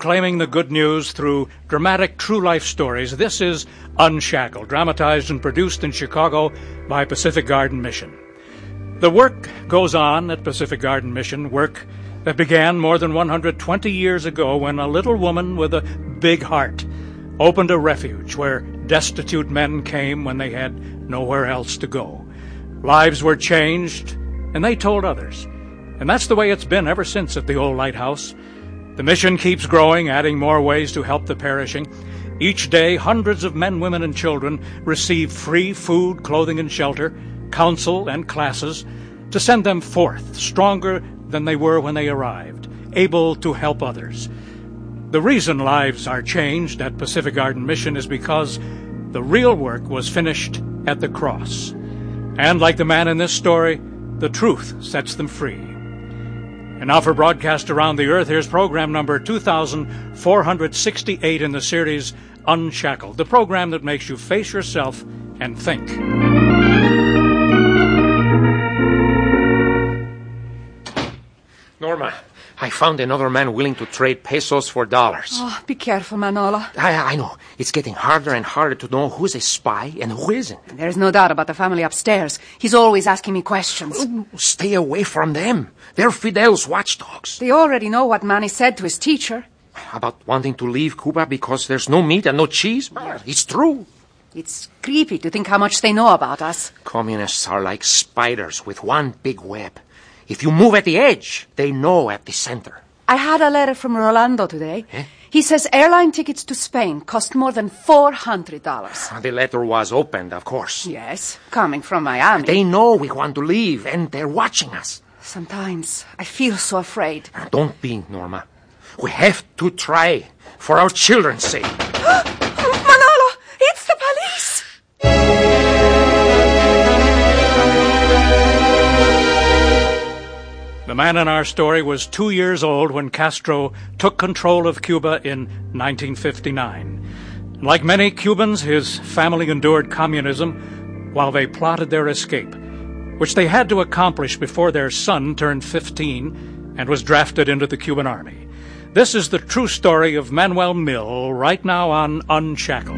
proclaiming the good news through dramatic true-life stories. This is Unshackled, dramatized and produced in Chicago by Pacific Garden Mission. The work goes on at Pacific Garden Mission, work that began more than 120 years ago when a little woman with a big heart opened a refuge where destitute men came when they had nowhere else to go. Lives were changed, and they told others. And that's the way it's been ever since at the old lighthouse. The mission keeps growing, adding more ways to help the perishing. Each day, hundreds of men, women, and children receive free food, clothing, and shelter, counsel, and classes to send them forth, stronger than they were when they arrived, able to help others. The reason lives are changed at Pacific Garden Mission is because the real work was finished at the cross. And like the man in this story, the truth sets them free. And now for broadcast around the earth, here's program number 2468 in the series Unshackled, the program that makes you face yourself and think. Norma, I found another man willing to trade pesos for dollars. Oh, be careful, Manolo. I know. It's getting harder and harder to know who's a spy and who isn't. There's no doubt about the family upstairs. He's always asking me questions. Stay away from them. They're Fidel's watchdogs. They already know what Manny said to his teacher. About wanting to leave Cuba because there's no meat and no cheese? It's true. It's creepy to think how much they know about us. Communists are like spiders with one big web. If you move at the edge, they know at the center. I had a letter from Rolando today. Eh? He says airline tickets to Spain cost more than $400. The letter was opened, of course. Yes, coming from Miami. They know we want to leave, and they're watching us. Sometimes I feel so afraid. Don't be, Norma. We have to try, for our children's sake. Manolo, it's the police! The man in our story was 2 years old when Castro took control of Cuba in 1959. Like many Cubans, his family endured communism while they plotted their escape, which they had to accomplish before their son turned 15 and was drafted into the Cuban army. This is the true story of Manuel Mill, right now on Unshackled.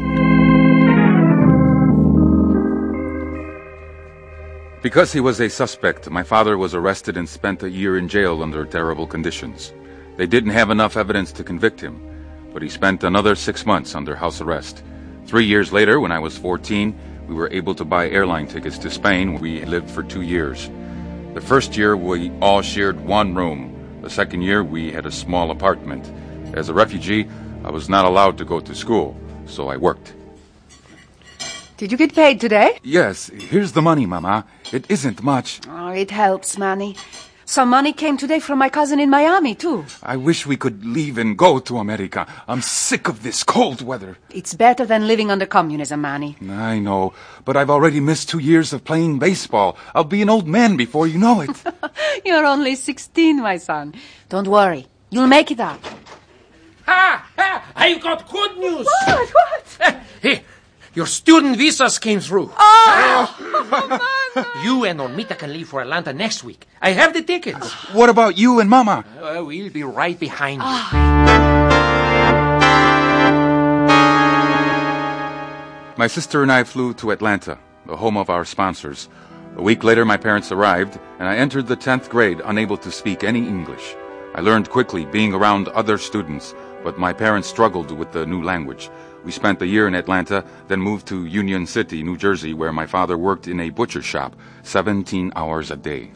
Because he was a suspect, my father was arrested and spent a year in jail under terrible conditions. They didn't have enough evidence to convict him, but he spent another 6 months under house arrest. 3 years later, when I was 14, we were able to buy airline tickets to Spain, where we lived for 2 years. The first year, we all shared one room. The second year, we had a small apartment. As a refugee, I was not allowed to go to school, so I worked. Did you get paid today? Yes, here's the money, Mama. It isn't much. Oh, it helps, Manny. Some money came today from my cousin in Miami, too. I wish we could leave and go to America. I'm sick of this cold weather. It's better than living under communism, Manny. I know, but I've already missed 2 years of playing baseball. I'll be an old man before you know it. You're only 16, my son. Don't worry. You'll make it up. Ha! I've got good news. What? Hey, your student visas came through. Oh! You and Normita can leave for Atlanta next week. I have the tickets. What about you and Mama? We'll be right behind you. My sister and I flew to Atlanta, the home of our sponsors. A week later, my parents arrived, and I entered the 10th grade unable to speak any English. I learned quickly being around other students, but my parents struggled with the new language. We spent a year in Atlanta, then moved to Union City, New Jersey, where my father worked in a butcher shop, 17 hours a day.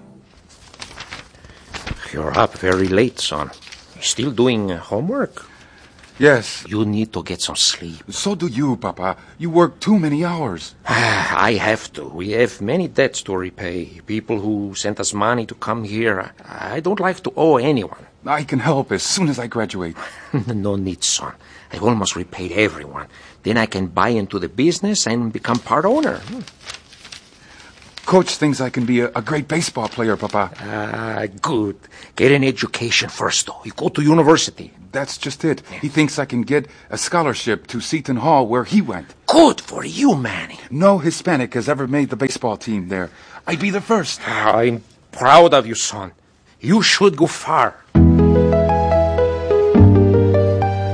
You're up very late, son. You still doing homework? Yes. You need to get some sleep. So do you, Papa. You work too many hours. I have to. We have many debts to repay. People who sent us money to come here. I don't like to owe anyone. I can help as soon as I graduate. No need, son. I've almost repaid everyone. Then I can buy into the business and become part owner. Coach thinks I can be a great baseball player, Papa. Good. Get an education first, though. You go to university. That's just it. He thinks I can get a scholarship to Seton Hall, where he went. Good for you, Manny. No Hispanic has ever made the baseball team there. I'd be the first. I'm proud of you, son. You should go far.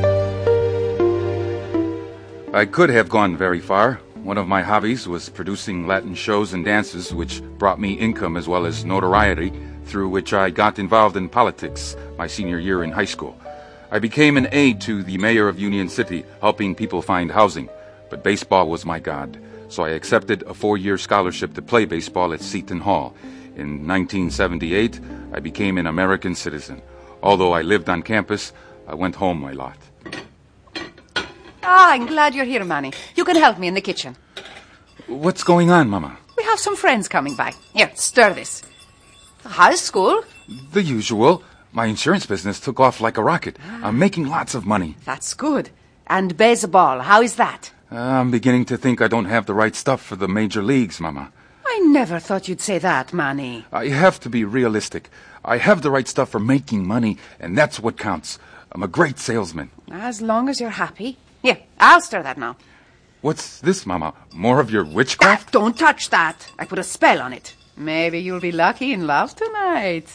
I could have gone very far. One of my hobbies was producing Latin shows and dances, which brought me income as well as notoriety, through which I got involved in politics my senior year in high school. I became an aide to the mayor of Union City, helping people find housing. But baseball was my god, so I accepted a 4-year scholarship to play baseball at Seton Hall. In 1978, I became an American citizen. Although I lived on campus, I went home a lot. I'm glad you're here, Manny. You can help me in the kitchen. What's going on, Mama? We have some friends coming by. Here, stir this. How's school? The usual. My insurance business took off like a rocket. I'm making lots of money. That's good. And baseball, how is that? I'm beginning to think I don't have the right stuff for the major leagues, Mama. I never thought you'd say that, Manny. I have to be realistic. I have the right stuff for making money, and that's what counts. I'm a great salesman. As long as you're happy. Here, I'll stir that now. What's this, Mama? More of your witchcraft? Don't touch that. I put a spell on it. Maybe you'll be lucky in love tonight.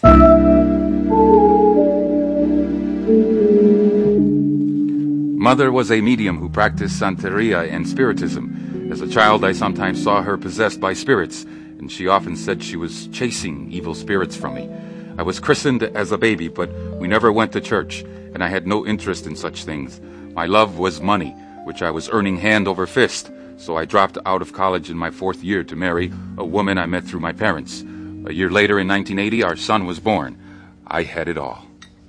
Mother was a medium who practiced Santeria and Spiritism. As a child, I sometimes saw her possessed by spirits, and she often said she was chasing evil spirits from me. I was christened as a baby, but we never went to church, and I had no interest in such things. My love was money, which I was earning hand over fist, so I dropped out of college in my 4th year to marry a woman I met through my parents. A year later, in 1980, our son was born. I had it all.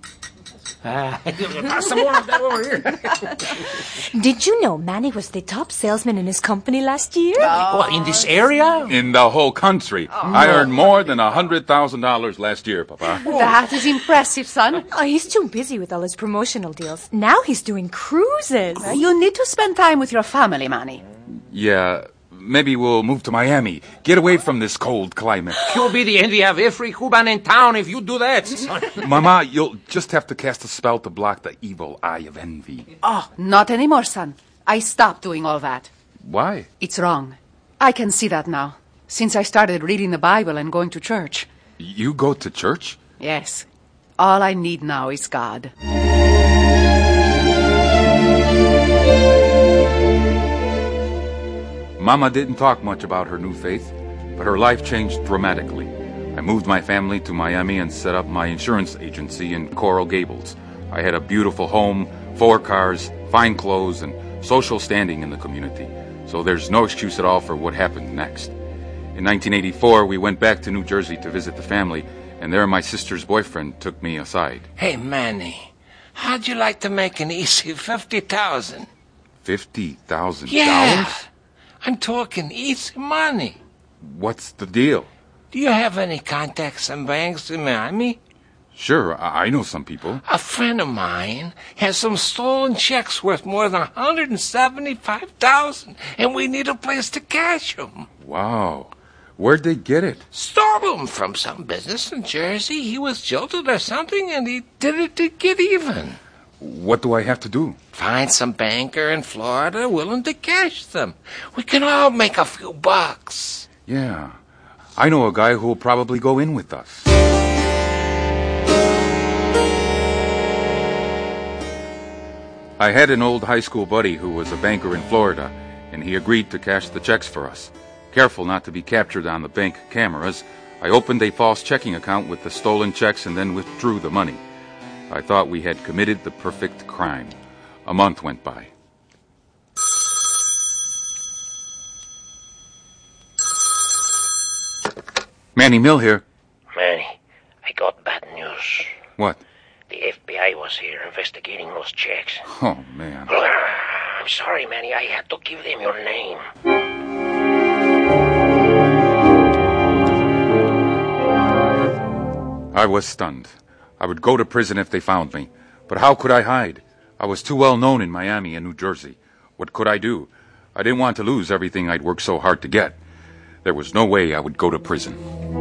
Some more of that over here. Did you know Manny was the top salesman in his company last year? What, in this area? In the whole country. I earned more than $100,000 last year, Papa. That is impressive, son. Oh, he's too busy with all his promotional deals. Now he's doing cruises. You need to spend time with your family, Manny. Yeah, maybe we'll move to Miami. Get away from this cold climate. You'll be the envy of every Cuban in town if you do that. Mama, you'll just have to cast a spell to block the evil eye of envy. Oh, not anymore, son. I stopped doing all that. Why? It's wrong. I can see that now, since I started reading the Bible and going to church. You go to church? Yes. All I need now is God. Mama didn't talk much about her new faith, but her life changed dramatically. I moved my family to Miami and set up my insurance agency in Coral Gables. I had a beautiful home, 4 cars, fine clothes, and social standing in the community. So there's no excuse at all for what happened next. In 1984, we went back to New Jersey to visit the family, and there my sister's boyfriend took me aside. Hey, Manny, how'd you like to make an easy $50,000? $50,000? Yeah, I'm talking easy money. What's the deal? Do you have any contacts in banks in Miami? Sure, I know some people. A friend of mine has some stolen checks worth more than $175,000, and we need a place to cash them. Wow. Where'd they get it? Stole them from some business in Jersey. He was jilted or something, and he did it to get even. What do I have to do? Find some banker in Florida willing to cash them. We can all make a few bucks. Yeah. I know a guy who'll probably go in with us. I had an old high school buddy who was a banker in Florida, and he agreed to cash the checks for us. Careful not to be captured on the bank cameras, I opened a false checking account with the stolen checks and then withdrew the money. I thought we had committed the perfect crime. A month went by. Manny Mill here. Manny, I got bad news. What? The FBI was here investigating those checks. Oh, man. I'm sorry, Manny. I had to give them your name. I was stunned. I would go to prison if they found me. But how could I hide? I was too well known in Miami and New Jersey. What could I do? I didn't want to lose everything I'd worked so hard to get. There was no way I would go to prison.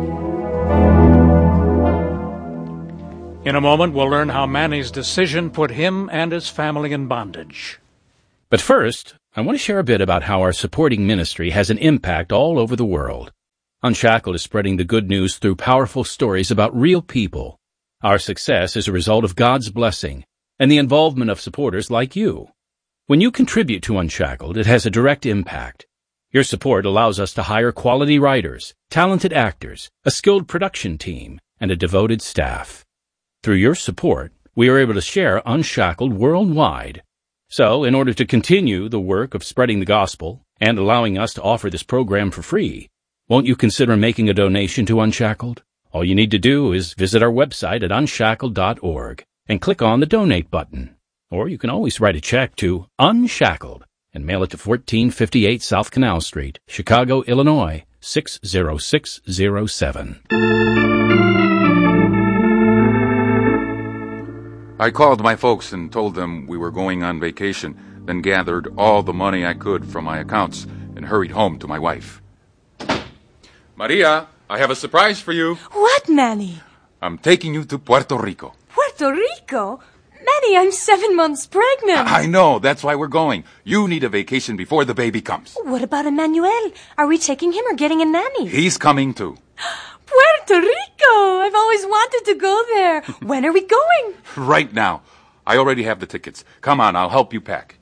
In a moment, we'll learn how Manny's decision put him and his family in bondage. But first, I want to share a bit about how our supporting ministry has an impact all over the world. Unshackled is spreading the good news through powerful stories about real people. Our success is a result of God's blessing and the involvement of supporters like you. When you contribute to Unshackled, it has a direct impact. Your support allows us to hire quality writers, talented actors, a skilled production team, and a devoted staff. Through your support, we are able to share Unshackled worldwide. So, in order to continue the work of spreading the gospel and allowing us to offer this program for free, won't you consider making a donation to Unshackled? All you need to do is visit our website at unshackled.org and click on the Donate button. Or you can always write a check to Unshackled and mail it to 1458 South Canal Street, Chicago, Illinois, 60607. I called my folks and told them we were going on vacation, then gathered all the money I could from my accounts and hurried home to my wife. Maria, I have a surprise for you. What, Manny? I'm taking you to Puerto Rico. Puerto Rico? Manny, I'm 7 months pregnant. I know, that's why we're going. You need a vacation before the baby comes. What about Emmanuel? Are we taking him or getting a nanny? He's coming too. Puerto Rico! I've always wanted to go there. When are we going? Right now. I already have the tickets. Come on, I'll help you pack.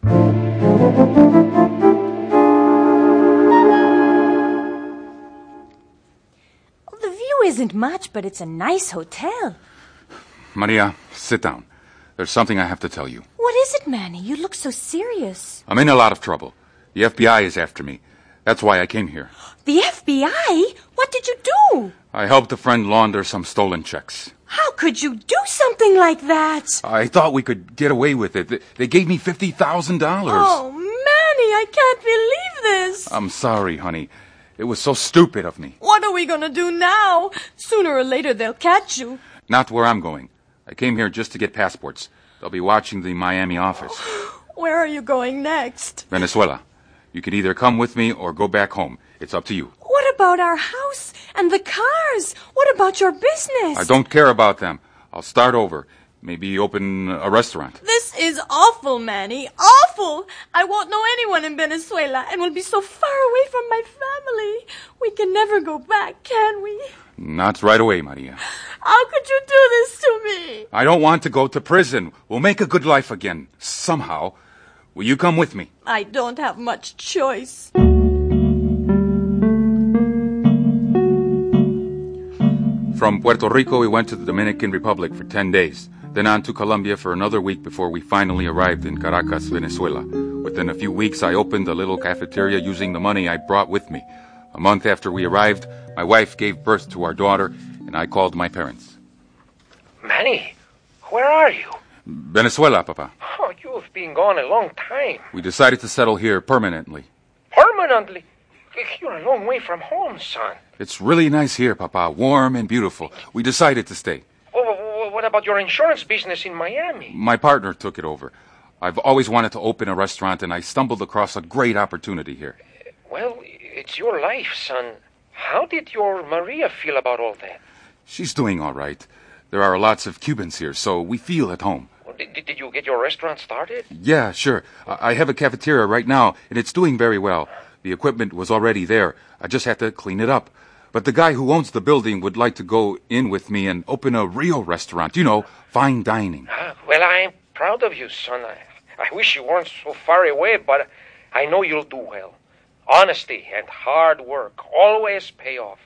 The view isn't much, but it's a nice hotel. Maria, sit down. There's something I have to tell you. What is it, Manny? You look so serious. I'm in a lot of trouble. The FBI is after me. That's why I came here. The FBI? What did you do? I helped a friend launder some stolen checks. How could you do something like that? I thought we could get away with it. They gave me $50,000. Oh, Manny, I can't believe this. I'm sorry, honey. It was so stupid of me. What are we going to do now? Sooner or later, they'll catch you. Not where I'm going. I came here just to get passports. They'll be watching the Miami office. Where are you going next? Venezuela. You can either come with me or go back home. It's up to you. What about our house and the cars? What about your business? I don't care about them. I'll start over. Maybe open a restaurant. This is awful, Manny. Awful! I won't know anyone in Venezuela and will be so far away from my family. We can never go back, can we? Not right away, Maria. How could you do this to me? I don't want to go to prison. We'll make a good life again. Somehow. Will you come with me? I don't have much choice. From Puerto Rico, we went to the Dominican Republic for 10 days, then on to Colombia for another week before we finally arrived in Caracas, Venezuela. Within a few weeks, I opened a little cafeteria using the money I brought with me. A month after we arrived, my wife gave birth to our daughter, and I called my parents. Manny, where are you? Venezuela, Papa. Oh, you've been gone a long time. We decided to settle here permanently. Permanently? You're a long way from home, son. It's really nice here, Papa. Warm and beautiful. We decided to stay. What about your insurance business in Miami? My partner took it over. I've always wanted to open a restaurant, and I stumbled across a great opportunity here. Well, it's your life, son. How did your Maria feel about all that? She's doing all right. There are lots of Cubans here, so we feel at home. Did you get your restaurant started? Yeah, sure. I have a cafeteria right now, and it's doing very well. The equipment was already there. I just had to clean it up. But the guy who owns the building would like to go in with me and open a real restaurant. You know, fine dining. Well, I'm proud of you, son. I wish you weren't so far away, but I know you'll do well. Honesty and hard work always pay off.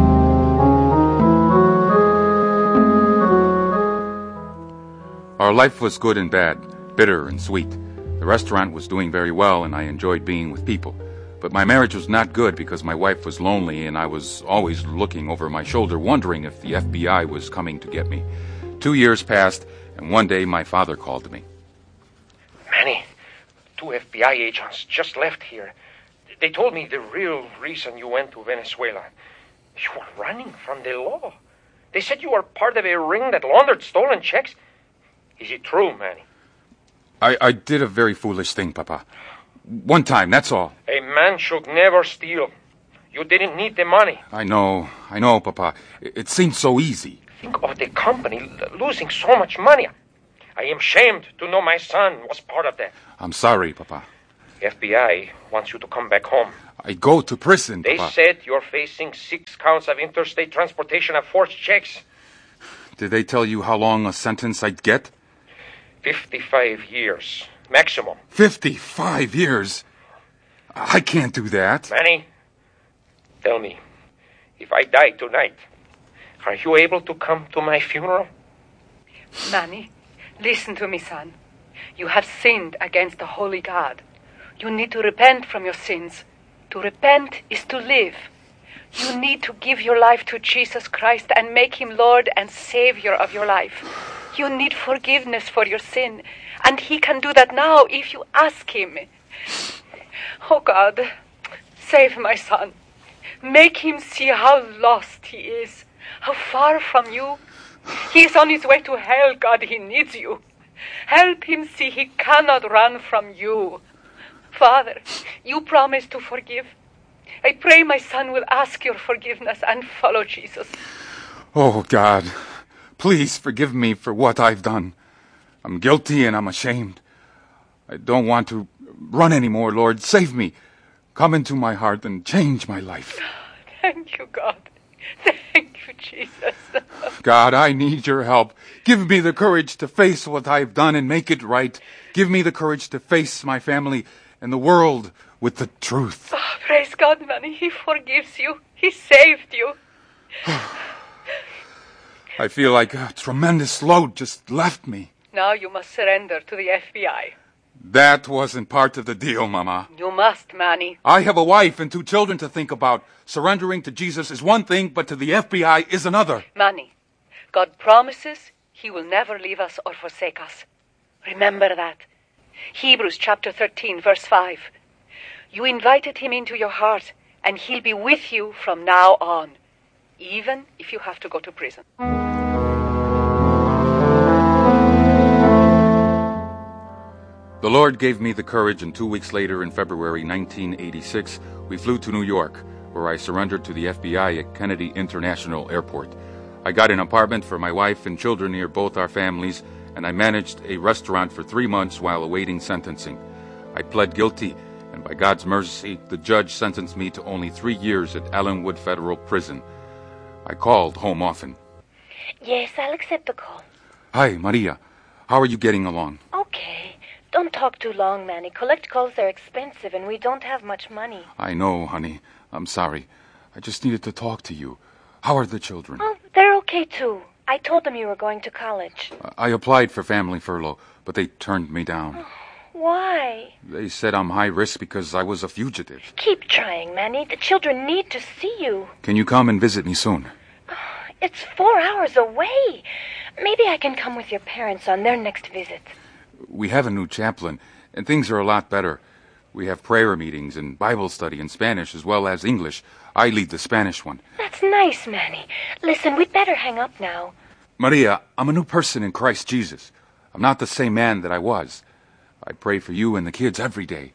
Our life was good and bad, bitter and sweet. The restaurant was doing very well, and I enjoyed being with people. But my marriage was not good because my wife was lonely, and I was always looking over my shoulder, wondering if the FBI was coming to get me. 2 years passed, and one day my father called me. Manny, 2 FBI agents just left here. They told me the real reason you went to Venezuela. You were running from the law. They said you were part of a ring that laundered stolen checks. Is it true, Manny? I did a very foolish thing, Papa. One time, that's all. A man should never steal. You didn't need the money. I know, Papa. It seemed so easy. Think of the company losing so much money. I am ashamed to know my son was part of that. I'm sorry, Papa. FBI wants you to come back home. I go to prison, They Papa. said you're facing 6 counts of interstate transportation of forged checks. Did they tell you how long a sentence I'd get? 55 years. maximum. 55 years? I can't do that. Manny, tell me, if I die tonight, are you able to come to my funeral? Manny, listen to me, son. You have sinned against the holy God. You need to repent from your sins. To repent is to live. You need to give your life to Jesus Christ and make him Lord and Savior of your life. You need forgiveness for your sin, and he can do that now if you ask him. Oh God, save my son. Make him see how lost he is, how far from you. He is on his way to hell, God. He needs you. Help him see he cannot run from you. Father, you promised to forgive. I pray my son will ask your forgiveness and follow Jesus. Oh, God, please forgive me for what I've done. I'm guilty and I'm ashamed. I don't want to run anymore, Lord. Save me. Come into my heart and change my life. Thank you, God. Thank you, Jesus. God, I need your help. Give me the courage to face what I've done and make it right. Give me the courage to face my family and the world with the truth. Oh, praise God, Manny. He forgives you. He saved you. I feel like a tremendous load just left me. Now you must surrender to the FBI. That wasn't part of the deal, Mama. You must, Manny. I have a wife and 2 children to think about. Surrendering to Jesus is one thing, but to the FBI is another. Manny, God promises he will never leave us or forsake us. Remember that. Hebrews chapter 13, verse 5. You invited him into your heart, and he'll be with you from now on, even if you have to go to prison. The Lord gave me the courage, and 2 weeks later, in February 1986, we flew to New York, where I surrendered to the FBI at Kennedy International Airport. I got an apartment for my wife and children near both our families, and I managed a restaurant for 3 months while awaiting sentencing. I pled guilty, and by God's mercy, the judge sentenced me to only 3 years at Allenwood Federal Prison. I called home often. Yes, I'll accept the call. Hi, Maria. How are you getting along? Okay. Don't talk too long, Manny. Collect calls are expensive, and we don't have much money. I know, honey. I'm sorry. I just needed to talk to you. How are the children? Oh, they're okay, too. I told them you were going to college. I applied for family furlough, but they turned me down. Why? They said I'm high risk because I was a fugitive. Keep trying, Manny. The children need to see you. Can you come and visit me soon? It's 4 hours away. Maybe I can come with your parents on their next visit. We have a new chaplain, and things are a lot better. We have prayer meetings and Bible study in Spanish as well as English. I lead the Spanish one. That's nice, Manny. Listen, we'd better hang up now. Maria, I'm a new person in Christ Jesus. I'm not the same man that I was. I pray for you and the kids every day.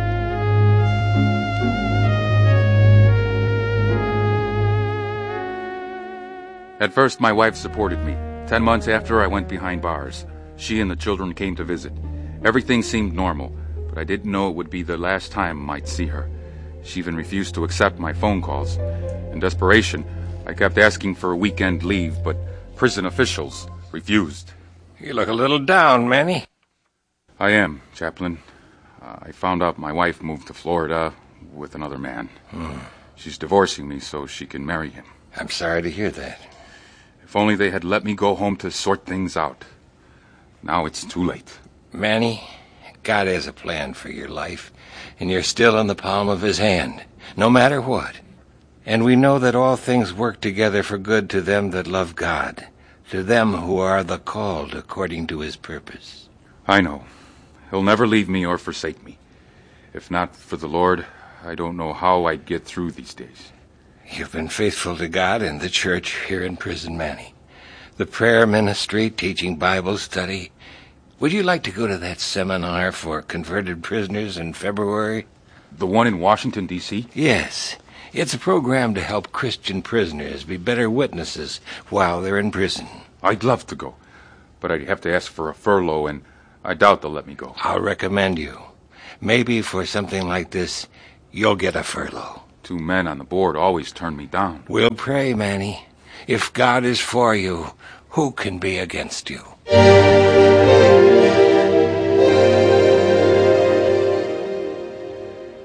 At first, my wife supported me. 10 months after, I went behind bars. She and the children came to visit. Everything seemed normal, but I didn't know it would be the last time I might see her. She even refused to accept my phone calls. In desperation, I kept asking for a weekend leave, but prison officials refused. You look a little down, Manny. I am, Chaplain. I found out my wife moved to Florida with another man. She's divorcing me so she can marry him. I'm sorry to hear that. If only they had let me go home to sort things out. Now it's too late. Manny, God has a plan for your life, and you're still in the palm of his hand, no matter what. And we know that all things work together for good to them that love God, to them who are the called according to his purpose. I know. He'll never leave me or forsake me. If not for the Lord, I don't know how I'd get through these days. You've been faithful to God and the church here in prison, Manny. The prayer ministry, teaching Bible study. Would you like to go to that seminar for converted prisoners in February? The one in Washington, D.C.? Yes. It's a program to help Christian prisoners be better witnesses while they're in prison. I'd love to go, but I'd have to ask for a furlough, and I doubt they'll let me go. I'll recommend you. Maybe for something like this, you'll get a furlough. 2 men on the board always turn me down. We'll pray, Manny. If God is for you, who can be against you?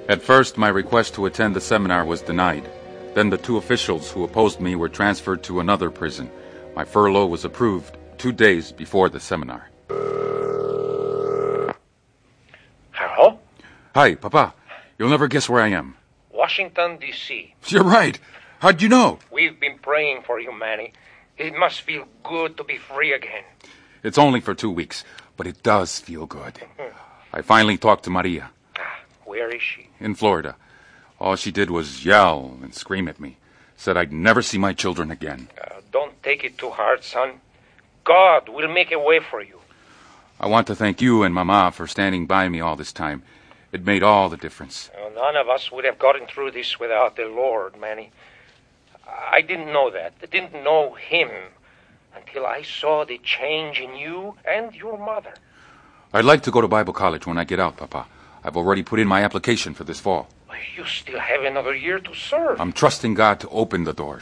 At first, my request to attend the seminar was denied. Then the 2 officials who opposed me were transferred to another prison. My furlough was approved 2 days before the seminar. Hello? Hi, Papa. You'll never guess where I am. Washington, D.C. You're right. How'd you know? We've been praying for you, Manny. It must feel good to be free again. It's only for 2 weeks, but it does feel good. I finally talked to Maria. Where is she? In Florida. All she did was yell and scream at me. Said I'd never see my children again. Don't take it too hard, son. God will make a way for you. I want to thank you and Mama for standing by me all this time. It made all the difference. None of us would have gotten through this without the Lord, Manny. I didn't know that. I didn't know Him until I saw the change in you and your mother. I'd like to go to Bible college when I get out, Papa. I've already put in my application for this fall. You still have another year to serve. I'm trusting God to open the doors.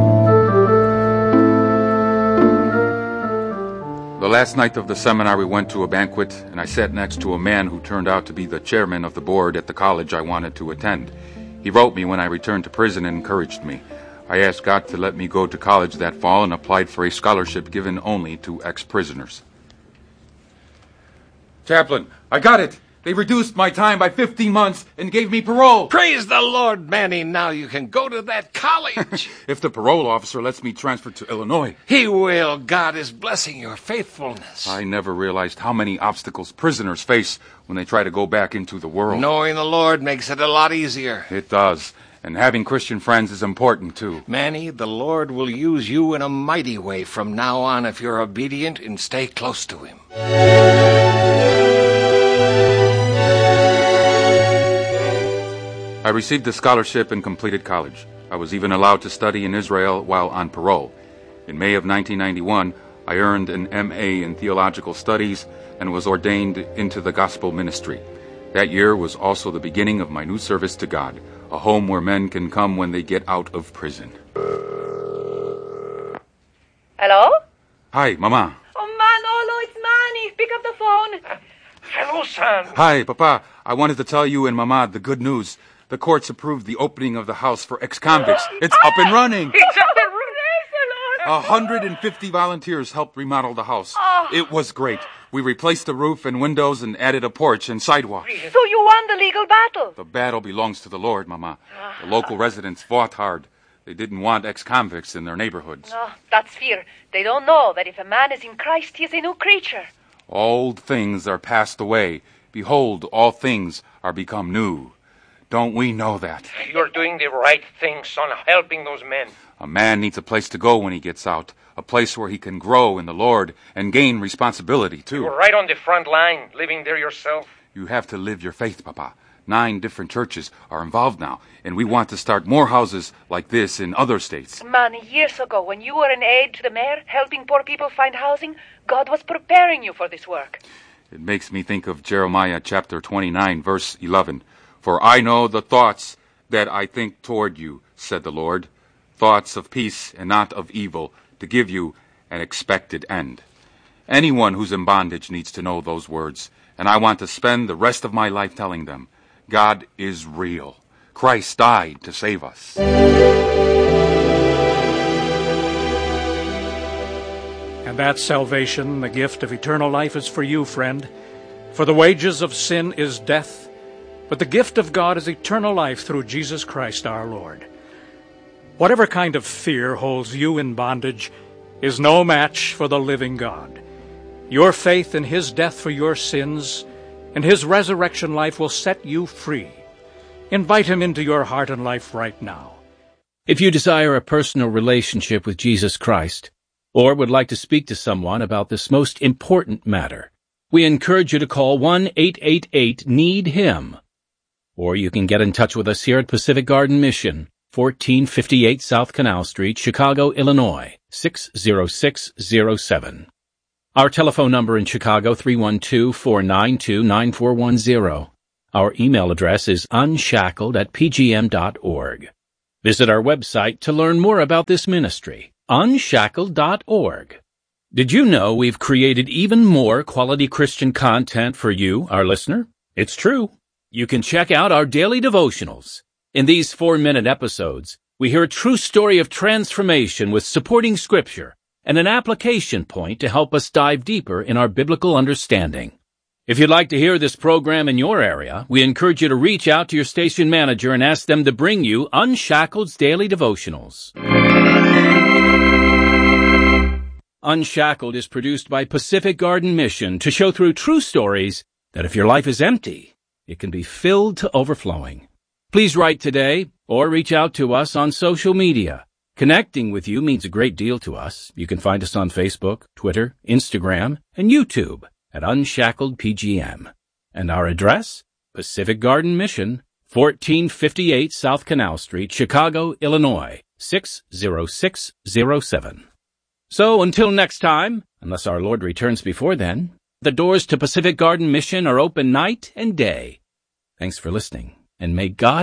The last night of the seminar, we went to a banquet, and I sat next to a man who turned out to be the chairman of the board at the college I wanted to attend. He wrote me when I returned to prison and encouraged me. I asked God to let me go to college that fall and applied for a scholarship given only to ex-prisoners. Chaplain, I got it! They reduced my time by 15 months and gave me parole. Praise the Lord, Manny. Now you can go to that college. If the parole officer lets me transfer to Illinois. He will. God is blessing your faithfulness. I never realized how many obstacles prisoners face when they try to go back into the world. Knowing the Lord makes it a lot easier. It does. And having Christian friends is important, too. Manny, the Lord will use you in a mighty way from now on if you're obedient and stay close to Him. I received a scholarship and completed college. I was even allowed to study in Israel while on parole. In May of 1991, I earned an M.A. in Theological Studies and was ordained into the gospel ministry. That year was also the beginning of my new service to God, a home where men can come when they get out of prison. Hello? Hi, Mama. Oh, Manolo, it's Manny. Pick up the phone. Hello, son. Hi, Papa. I wanted to tell you and Mama the good news. The courts approved the opening of the house for ex-convicts. It's up and running. It's up and 150 volunteers helped remodel the house. It was great. We replaced the roof and windows and added a porch and sidewalk. So you won the legal battle? The battle belongs to the Lord, Mama. The local residents fought hard. They didn't want ex-convicts in their neighborhoods. No, that's fear. They don't know that if a man is in Christ, he is a new creature. Old things are passed away. Behold, all things are become new. Don't we know that? You're doing the right thing, son, helping those men. A man needs a place to go when he gets out, a place where he can grow in the Lord and gain responsibility, too. You're right on the front line, living there yourself. You have to live your faith, Papa. 9 different churches are involved now, and we want to start more houses like this in other states. Man, years ago, when you were an aide to the mayor, helping poor people find housing, God was preparing you for this work. It makes me think of Jeremiah chapter 29, verse 11. For I know the thoughts that I think toward you, said the Lord, thoughts of peace and not of evil, to give you an expected end. Anyone who's in bondage needs to know those words, and I want to spend the rest of my life telling them, God is real. Christ died to save us. And that salvation, the gift of eternal life, is for you, friend. For the wages of sin is death, but the gift of God is eternal life through Jesus Christ our Lord. Whatever kind of fear holds you in bondage is no match for the living God. Your faith in His death for your sins and His resurrection life will set you free. Invite Him into your heart and life right now. If you desire a personal relationship with Jesus Christ, or would like to speak to someone about this most important matter, we encourage you to call 1-888-NEED-HIM. Or you can get in touch with us here at Pacific Garden Mission, 1458 South Canal Street, Chicago, Illinois, 60607. Our telephone number in Chicago, 312-492-9410. Our email address is unshackled@pgm.org. Visit our website to learn more about this ministry, unshackled.org. Did you know we've created even more quality Christian content for you, our listener? It's true. you can check out our daily devotionals. In these 4-minute episodes, we hear a true story of transformation with supporting scripture and an application point to help us dive deeper in our biblical understanding. If you'd like to hear this program in your area, we encourage you to reach out to your station manager and ask them to bring you Unshackled's Daily Devotionals. Unshackled is produced by Pacific Garden Mission to show through true stories that if your life is empty, it can be filled to overflowing. Please write today or reach out to us on social media. Connecting with you means a great deal to us. You can find us on Facebook, Twitter, Instagram, and YouTube at Unshackled PGM. And our address, Pacific Garden Mission, 1458 South Canal Street, Chicago, Illinois, 60607. So until next time, unless our Lord returns before then, the doors to Pacific Garden Mission are open night and day. Thanks for listening, and may God